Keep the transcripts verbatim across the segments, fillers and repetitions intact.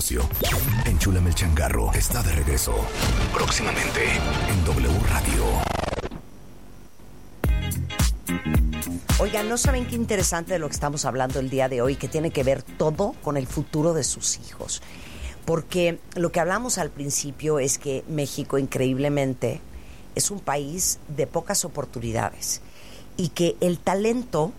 negocio. Enchúlame el changarro está de regreso. Próximamente en W Radio. Oigan, ¿no saben qué interesante de lo que estamos hablando el día de hoy? Que tiene que ver todo con el futuro de sus hijos. Porque lo que hablamos al principio es que México, increíblemente, es un país de pocas oportunidades. Y que el talento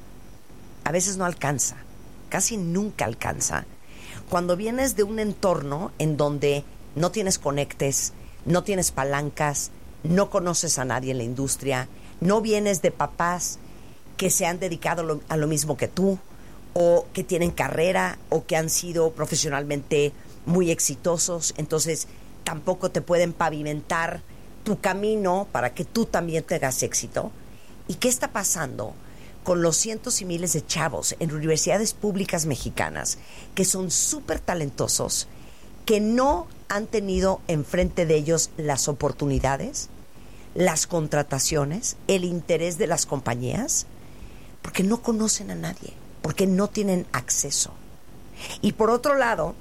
a veces no alcanza, casi nunca alcanza. Cuando vienes de un entorno en donde no tienes conectes, no tienes palancas, no conoces a nadie en la industria, no vienes de papás que se han dedicado lo, a lo mismo que tú, o que tienen carrera, o que han sido profesionalmente muy exitosos, entonces tampoco te pueden pavimentar tu camino para que tú también tengas éxito. ¿Y qué está pasando con los cientos y miles de chavos en universidades públicas mexicanas que son súper talentosos, que no han tenido enfrente de ellos las oportunidades, las contrataciones, el interés de las compañías? Porque no conocen a nadie, porque no tienen acceso. Y por otro lado,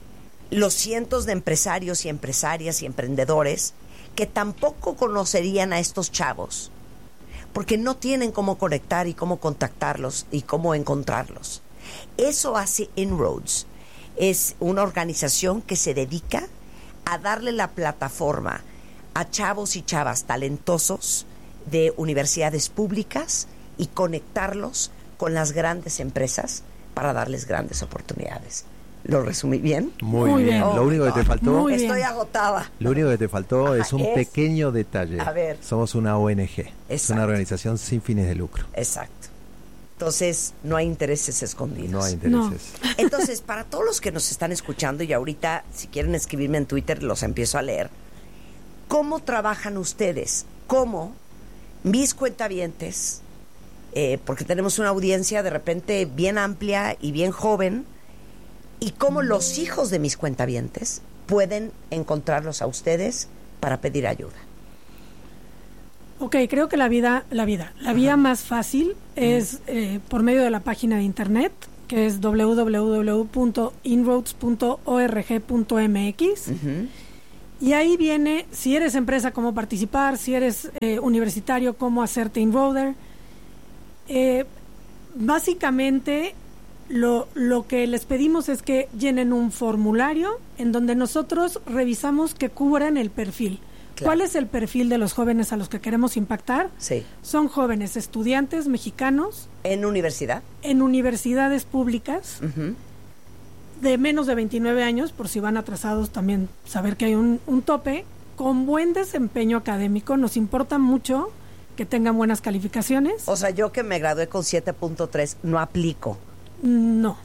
los cientos de empresarios y empresarias y emprendedores que tampoco conocerían a estos chavos, porque no tienen cómo conectar y cómo contactarlos y cómo encontrarlos. Eso hace En-ROADS. Es una organización que se dedica a darle la plataforma a chavos y chavas talentosos de universidades públicas y conectarlos con las grandes empresas para darles grandes oportunidades. ¿Lo resumí bien? Muy, Muy bien. bien. Lo único que te faltó... Estoy agotada. Lo único que te faltó Ajá, es un es, pequeño detalle. A ver. Somos una O N G. Exacto. Es una organización sin fines de lucro. Exacto. Entonces, no hay intereses escondidos. No hay intereses. No. Entonces, para todos los que nos están escuchando, y ahorita, si quieren escribirme en Twitter, los empiezo a leer. ¿Cómo trabajan ustedes? ¿Cómo mis cuentavientes, eh, porque tenemos una audiencia de repente bien amplia y bien joven, y cómo los hijos de mis cuentavientes pueden encontrarlos a ustedes para pedir ayuda? Ok, creo que la vida, la vida, la Ajá. vía más fácil es eh, por medio de la página de internet, que es doble u doble u doble u punto inroads punto org punto m x. Uh-huh. Y ahí viene, si eres empresa, cómo participar, si eres eh, universitario, cómo hacerte enroader. Eh, básicamente, lo, lo que les pedimos es que llenen un formulario en donde nosotros revisamos que cubran el perfil. Claro. ¿Cuál es el perfil de los jóvenes a los que queremos impactar? Sí. Son jóvenes estudiantes mexicanos. ¿En universidad? En universidades públicas. Uh-huh. De menos de veintinueve años, por si van atrasados también saber que hay un, un tope, con buen desempeño académico. Nos importa mucho que tengan buenas calificaciones. O sea, yo que me gradué con siete punto tres, no aplico. No.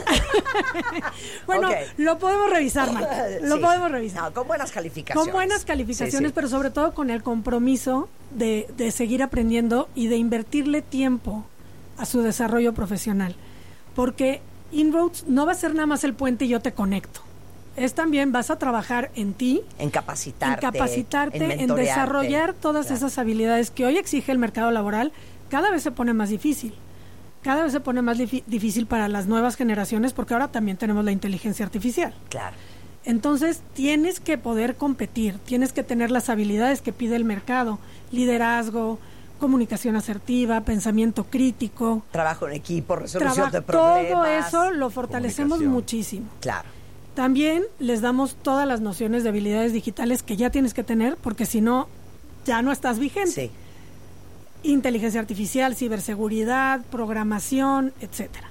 Bueno, okay. Lo podemos revisar, Marta. Lo sí. podemos revisar. No, con buenas calificaciones. Con buenas calificaciones, sí, sí. Pero sobre todo con el compromiso de, de seguir aprendiendo y de invertirle tiempo a su desarrollo profesional. Porque En-ROADS no va a ser nada más el puente y yo te conecto. Es también, vas a trabajar en ti. En capacitarte. En capacitarte, en, en desarrollar todas claro. esas habilidades que hoy exige el mercado laboral. Cada vez se pone más difícil. Cada vez se pone más dif- difícil para las nuevas generaciones porque ahora también tenemos la inteligencia artificial. Claro. Entonces, tienes que poder competir, tienes que tener las habilidades que pide el mercado, liderazgo, comunicación asertiva, pensamiento crítico. Trabajo en equipo, resolución traba- de problemas. Todo eso lo fortalecemos muchísimo. Claro. También les damos todas las nociones de habilidades digitales que ya tienes que tener porque si no, ya no estás vigente. Sí. Inteligencia artificial, ciberseguridad, programación, etcétera.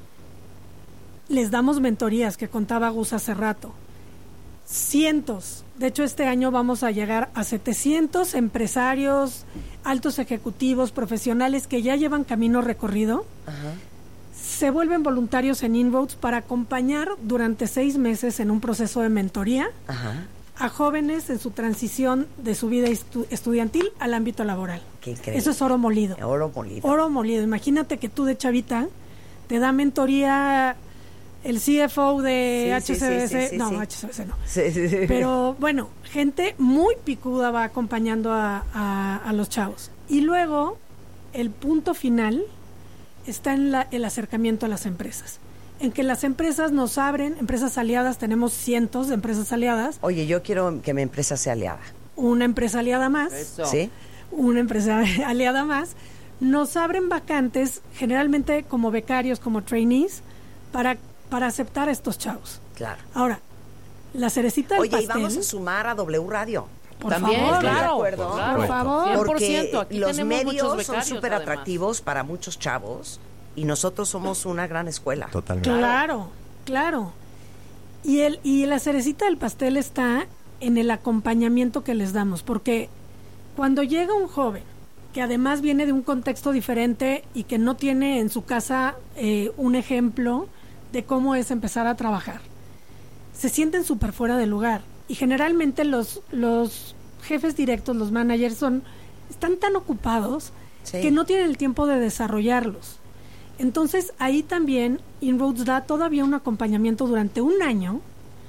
Les damos mentorías que contaba Gus hace rato. Cientos. De hecho, este año vamos a llegar a setecientos empresarios, altos ejecutivos, profesionales que ya llevan camino recorrido. Ajá. Se vuelven voluntarios en En-ROADS para acompañar durante seis meses en un proceso de mentoría. Ajá. A jóvenes en su transición de su vida estu- estudiantil al ámbito laboral. Qué increíble. Eso es oro molido. Oro molido. Oro molido. Imagínate que tú de chavita te da mentoría el C F O de sí, H C B C. Sí, sí, sí, no, sí. H C B C no. Sí, sí, sí. Pero bueno, gente muy picuda va acompañando a, a, a los chavos. Y luego, el punto final está en la, el acercamiento a las empresas. en que las empresas nos abren, empresas aliadas, tenemos cientos de empresas aliadas. Oye, yo quiero que mi empresa sea aliada. Una empresa aliada más. Eso. ¿Sí? Una empresa aliada más. Nos abren vacantes, generalmente como becarios, como trainees, para, para aceptar a estos chavos. Claro. Ahora, la cerecita del Oye, pastel... y vamos a sumar a W Radio. Por También, favor, claro, ¿de acuerdo? claro. Por favor. cien por Porque ciento. Aquí los tenemos muchos medios son becarios, súper además. atractivos para muchos chavos y nosotros somos una gran escuela. Totalmente. Claro, claro. Y, el, y la cerecita del pastel está en el acompañamiento que les damos, porque cuando llega un joven que además viene de un contexto diferente y que no tiene en su casa eh, un ejemplo de cómo es empezar a trabajar, se sienten súper fuera de lugar. Y generalmente los, los jefes directos, los managers, son están tan ocupados Sí. que no tienen el tiempo de desarrollarlos. Entonces, ahí también Inroads da todavía un acompañamiento durante un año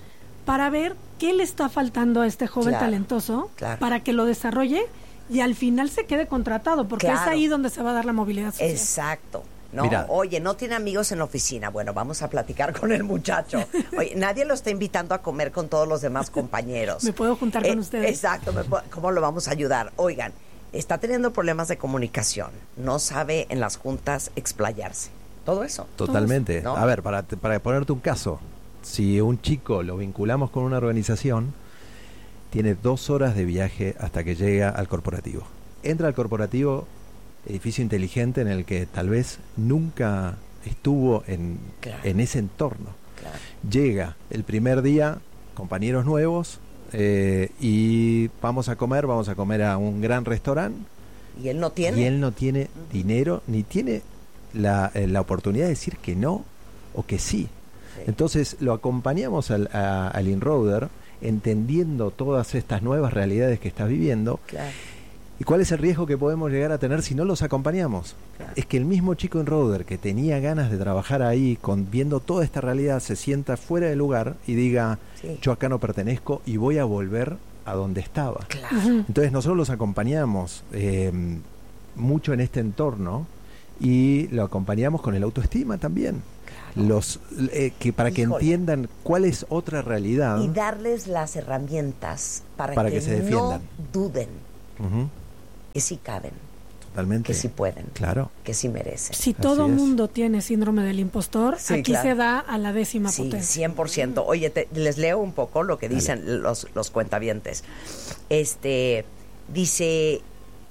para ver qué le está faltando a este joven Claro, talentoso claro. para que lo desarrolle y al final se quede contratado, porque Claro. es ahí donde se va a dar la movilidad social. Exacto. No, Mira. oye, no tiene amigos en la oficina. Bueno, vamos a platicar con el muchacho. Oye, nadie lo está invitando a comer con todos los demás compañeros. ¿Me puedo juntar con ustedes? Exacto, me puedo- ¿cómo lo vamos a ayudar? Oigan, está teniendo problemas de comunicación. No sabe en las juntas explayarse. Todo eso. Totalmente. ¿No? A ver, para, para ponerte un caso, si un chico lo vinculamos con una organización, tiene dos horas de viaje hasta que llega al corporativo. Entra al corporativo, edificio inteligente en el que tal vez nunca estuvo en, Claro. en ese entorno. Claro. Llega el primer día, compañeros nuevos, eh, y vamos a comer, vamos a comer a un gran restaurante, Y él no tiene. y él no tiene dinero, ni tiene la, eh, la oportunidad de decir que no o que sí. Sí. Entonces lo acompañamos al, a- al Inroader, entendiendo todas estas nuevas realidades que está viviendo. Claro. ¿Y cuál es el riesgo que podemos llegar a tener si no los acompañamos? Claro. Es que el mismo chico Inroader que tenía ganas de trabajar ahí, con, viendo toda esta realidad, se sienta fuera de lugar y diga, Sí. yo acá no pertenezco y voy a volver a donde estaba. Claro. Ujú. Entonces nosotros los acompañamos eh, mucho en este entorno y lo acompañamos con el autoestima también. Los eh, que para que Híjole. entiendan cuál es otra realidad. Y darles las herramientas para, Para que, que se no defiendan. duden Ujú, que sí caben, totalmente. que sí pueden, Claro. que sí merecen. Si todo Así es. mundo tiene síndrome del impostor, Sí, aquí claro. se da a la décima Sí, potencia. cien por ciento. Oye, te- les leo un poco lo que dicen los, los cuentavientes. Este, dice,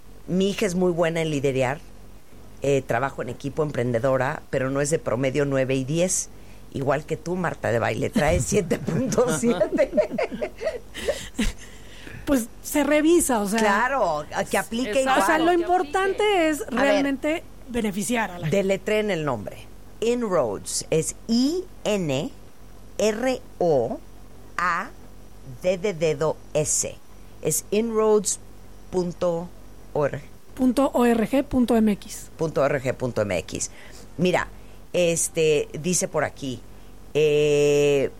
mi hija es muy buena en liderar, eh, trabajo en equipo, emprendedora, pero no es de promedio nueve y diez. Igual que tú, Marta de Baile, trae siete punto siete. Pues se revisa, o sea, Claro, a que aplique Exacto. igual. o sea, lo que importante aplique. es ver. realmente beneficiar a la gente. Deletren el nombre. Inroads es I N R O A D de dedo S. Es inroads punto org. Punto org punto mx. Punto org punto mx. Mira, este dice por aquí. eh,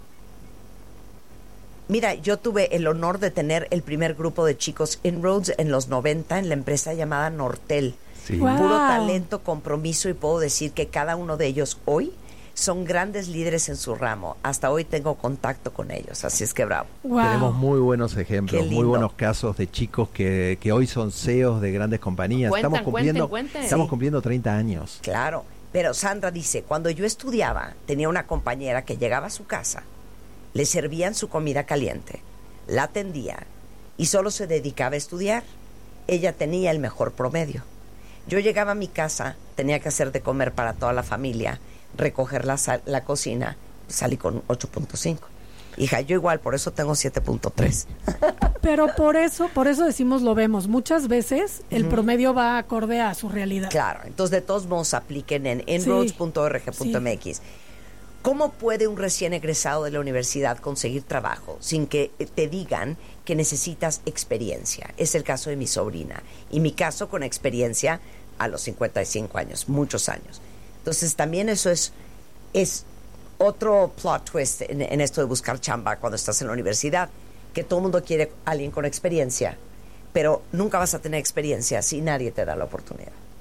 mira, yo tuve el honor de tener el primer grupo de chicos Inroads en los noventa en la empresa llamada Nortel. Sí. Wow. Puro talento, compromiso, y puedo decir que cada uno de ellos hoy son grandes líderes en su ramo. Hasta hoy tengo contacto con ellos, así es que bravo. Wow. Tenemos muy buenos ejemplos, Qué muy lindo. buenos casos de chicos que, que hoy son C E Os de grandes compañías. Cuentan, estamos cumpliendo, cuenten, cuenten. estamos Sí. cumpliendo treinta años. Claro, pero Sandra dice, cuando yo estudiaba, tenía una compañera que llegaba a su casa, le servían su comida caliente, la atendía y solo se dedicaba a estudiar. Ella tenía el mejor promedio. Yo llegaba a mi casa, tenía que hacer de comer para toda la familia, recoger la, sal- la cocina, salí con ocho punto cinco. Hija, yo igual, por eso tengo siete punto tres. Pero por eso, por eso decimos lo vemos. Muchas veces el promedio va acorde a su realidad. Claro, entonces de todos modos apliquen en inroads punto org punto mx. ¿Cómo puede un recién egresado de la universidad conseguir trabajo sin que te digan que necesitas experiencia? Es el caso de mi sobrina. Y mi caso con experiencia a los cincuenta y cinco años, muchos años. Entonces también eso es, es otro plot twist en, en esto de buscar chamba cuando estás en la universidad, que todo el mundo quiere a alguien con experiencia, pero nunca vas a tener experiencia si nadie te da la oportunidad, ¿no?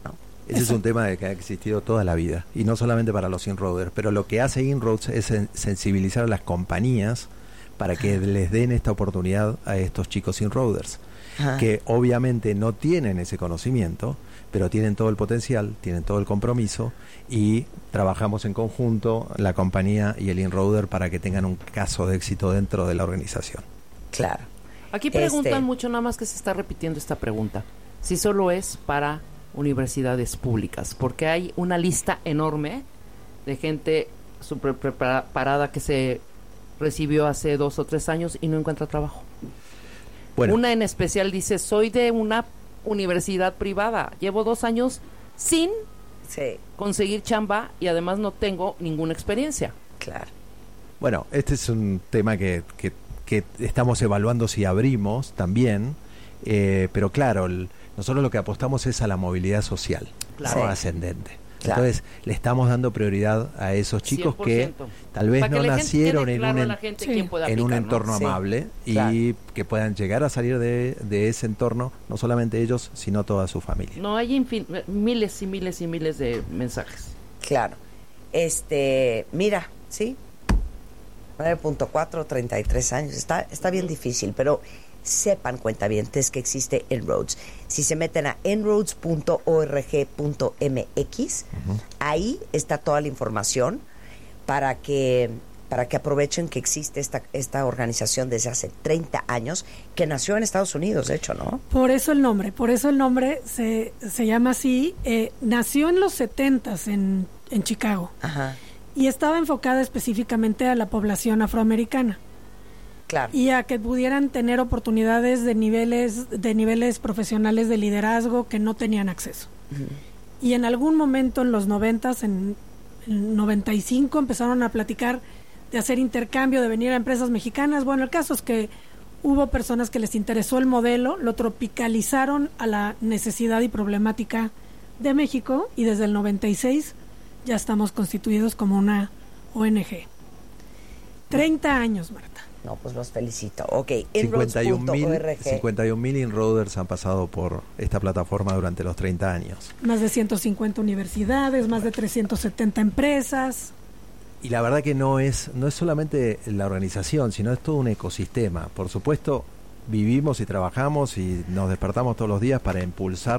Ese es un tema que ha existido toda la vida, y no solamente para los inroaders, pero lo que hace Inroads es sensibilizar a las compañías para que les den esta oportunidad a estos chicos inroaders, que obviamente no tienen ese conocimiento, pero tienen todo el potencial, tienen todo el compromiso, y trabajamos en conjunto, la compañía y el inroader, para que tengan un caso de éxito dentro de la organización. Claro. Aquí preguntan Este- mucho, nada más que se está repitiendo esta pregunta, si solo es para universidades públicas, porque hay una lista enorme de gente súper preparada que se recibió hace dos o tres años y no encuentra trabajo. Bueno, Una en especial dice, soy de una universidad privada, llevo dos años sin Sí, conseguir chamba y además no tengo ninguna experiencia. claro. bueno, este es un tema que, que, que estamos evaluando si abrimos también, eh, pero claro, el, nosotros lo que apostamos es a la movilidad social, Claro. ¿no? Sí. Ascendente. Claro. Entonces, le estamos dando prioridad a esos chicos cien por que ciento. tal vez Para que no la gente nacieron quede en claro un, a en- la gente Sí. quién puede en un aplicar, ¿no? entorno Sí, amable, y claro. que puedan llegar a salir de, de ese entorno, no solamente ellos, sino toda su familia. No, hay infin- miles y miles y miles de mensajes. Claro. Este, mira, sí. nueve punto cuatro, treinta y tres años. Está, está bien difícil, pero sepan, cuentavientes, que existe En-ROADS. Si se meten a en roads punto org punto m x, ahí está toda la información para que para que aprovechen que existe esta esta organización desde hace treinta años, que nació en Estados Unidos, de hecho, ¿no? Por eso el nombre, por eso el nombre se, se llama así. Eh, nació en los setentas en, en Chicago Ajá, y estaba enfocada específicamente a la población afroamericana claro. y a que pudieran tener oportunidades de niveles de niveles profesionales de liderazgo que no tenían acceso. Y en algún momento en los noventas, en el noventa y cinco, empezaron a platicar de hacer intercambio, de venir a empresas mexicanas. Bueno, el caso es que hubo personas que les interesó el modelo, lo tropicalizaron a la necesidad y problemática de México, y desde el noventa y seis ya estamos constituidos como una O N G. treinta años, Marta. No, pues los felicito. Ok, en roads cincuenta y un punto mil org. cincuenta y un mil inroaders han pasado por esta plataforma durante los treinta años. Más de ciento cincuenta universidades, más de trescientas setenta empresas. Y la verdad que no es no es solamente la organización, sino es todo un ecosistema. Por supuesto, vivimos y trabajamos y nos despertamos todos los días para impulsar